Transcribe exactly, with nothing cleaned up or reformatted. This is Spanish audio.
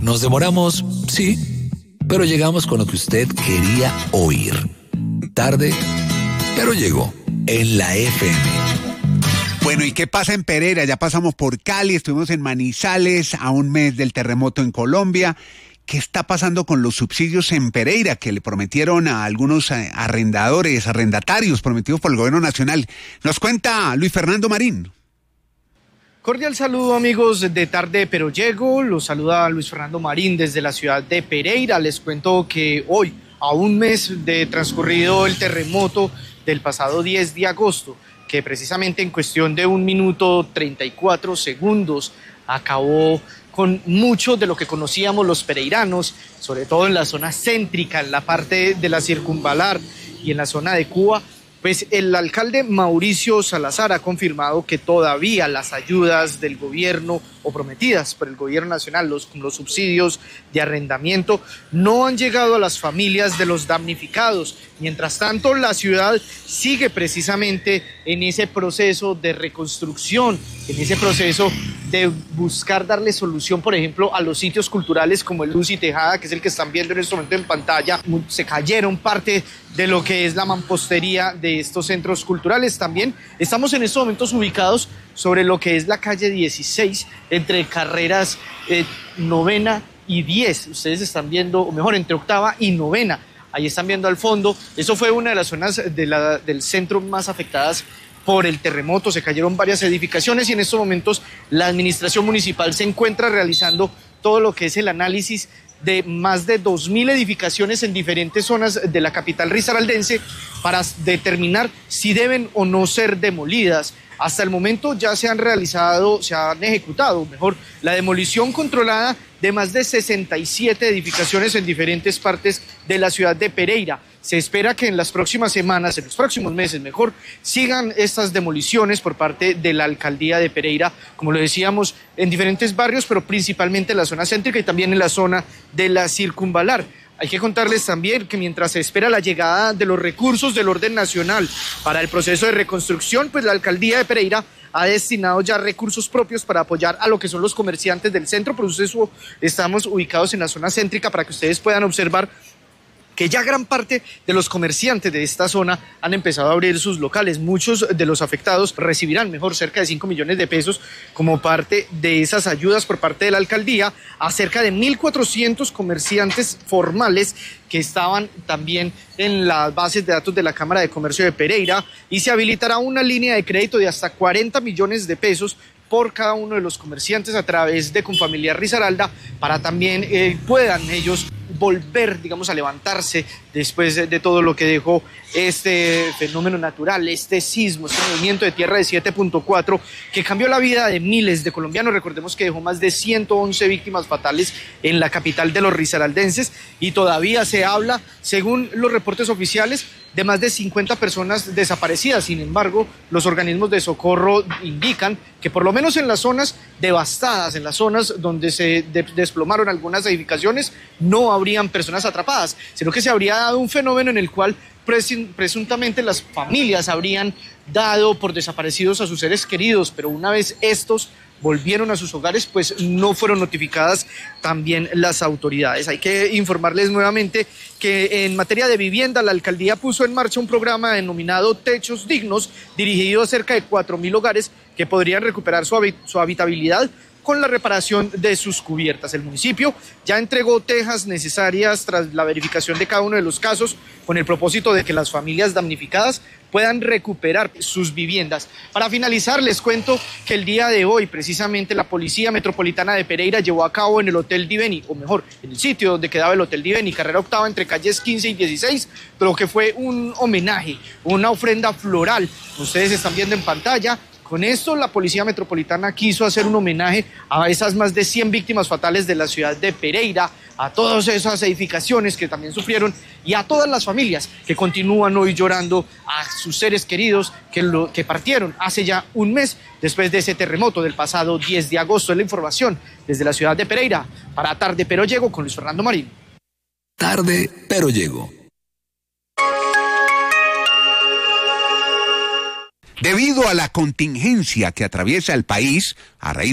Nos demoramos, sí, pero llegamos con lo que usted quería oír. Tarde, pero llegó en la F M. Bueno, ¿y qué pasa en Pereira? Ya pasamos por Cali, estuvimos en Manizales a un mes del terremoto en Colombia. ¿Qué está pasando con los subsidios en Pereira que le prometieron a algunos arrendadores, arrendatarios prometidos por el gobierno nacional? Nos cuenta Luis Fernando Marín. Cordial saludo, amigos de Tarde Pero Llego. Los saluda Luis Fernando Marín desde la ciudad de Pereira. Les cuento que hoy, a un mes de transcurrido el terremoto del pasado diez de agosto, que precisamente en cuestión de un minuto treinta y cuatro segundos acabó con mucho de lo que conocíamos los pereiranos, sobre todo en la zona céntrica, en la parte de la circunvalar y en la zona de Cuba. Pues el alcalde Mauricio Salazar ha confirmado que todavía las ayudas del gobierno o prometidas por el gobierno nacional, los, los subsidios de arrendamiento, no han llegado a las familias de los damnificados. Mientras tanto, la ciudad sigue precisamente en ese proceso de reconstrucción, en ese proceso de buscar darle solución, por ejemplo, a los sitios culturales como el Luz y Tejada, que es el que están viendo en este momento en pantalla. Se cayeron parte de lo que es la mampostería de estos centros culturales. También estamos en estos momentos ubicados sobre lo que es la calle dieciséis, entre carreras eh, novena y diez. Ustedes están viendo, o mejor, entre octava y novena. Ahí están viendo al fondo. Eso fue una de las zonas de la, del centro más afectadas por el terremoto. Se cayeron varias edificaciones y en estos momentos la administración municipal se encuentra realizando todo lo que es el análisis de más de dos mil edificaciones en diferentes zonas de la capital risaraldense para determinar si deben o no ser demolidas. Hasta el momento ya se han realizado, se han ejecutado, mejor, la demolición controlada de más de sesenta y siete edificaciones en diferentes partes de la ciudad de Pereira. Se espera que en las próximas semanas, en los próximos meses, mejor, sigan estas demoliciones por parte de la alcaldía de Pereira, como lo decíamos, en diferentes barrios, pero principalmente en la zona céntrica y también en la zona de la circunvalar. Hay que contarles también que mientras se espera la llegada de los recursos del orden nacional para el proceso de reconstrucción, pues la alcaldía de Pereira ha destinado ya recursos propios para apoyar a lo que son los comerciantes del centro. Por eso estamos ubicados en la zona céntrica para que ustedes puedan observar que ya gran parte de los comerciantes de esta zona han empezado a abrir sus locales. Muchos de los afectados recibirán mejor cerca de cinco millones de pesos como parte de esas ayudas por parte de la alcaldía a cerca de mil cuatrocientos comerciantes formales que estaban también en las bases de datos de la Cámara de Comercio de Pereira, y se habilitará una línea de crédito de hasta cuarenta millones de pesos por cada uno de los comerciantes a través de Confamiliar Risaralda para también eh, puedan ellos volver, digamos, a levantarse después de, de todo lo que dejó este fenómeno natural, este sismo, este movimiento de tierra de siete punto cuatro que cambió la vida de miles de colombianos. Recordemos que dejó más de ciento once víctimas fatales en la capital de los risaraldenses y todavía se habla, según los reportes oficiales, de más de cincuenta personas desaparecidas. Sin embargo, los organismos de socorro indican que por lo menos en las zonas devastadas, en las zonas donde se de- desplomaron algunas edificaciones, no habrían personas atrapadas, sino que se habría dado un fenómeno en el cual presin- presuntamente las familias habrían dado por desaparecidos a sus seres queridos, pero una vez estos volvieron a sus hogares, pues no fueron notificadas también las autoridades. Hay que informarles nuevamente que en materia de vivienda, la alcaldía puso en marcha un programa denominado Techos Dignos, dirigido a cerca de cuatro mil hogares que podrían recuperar su, habit- su habitabilidad con la reparación de sus cubiertas. El municipio ya entregó tejas necesarias tras la verificación de cada uno de los casos con el propósito de que las familias damnificadas puedan recuperar sus viviendas. Para finalizar, les cuento que el día de hoy, precisamente, la Policía Metropolitana de Pereira llevó a cabo en el Hotel Diveni, o mejor, en el sitio donde quedaba el Hotel Diveni, carrera octava entre calles quince y dieciséis, pero que fue un homenaje, una ofrenda floral. Ustedes están viendo en pantalla. Con esto, la Policía Metropolitana quiso hacer un homenaje a esas más de cien víctimas fatales de la ciudad de Pereira, a todas esas edificaciones que también sufrieron y a todas las familias que continúan hoy llorando a sus seres queridos que, lo, que partieron hace ya un mes después de ese terremoto del pasado diez de agosto. Es la información desde la ciudad de Pereira. Para Tarde Pero Llego con Luis Fernando Marín. Tarde, pero llego. Debido a la contingencia que atraviesa el país a raíz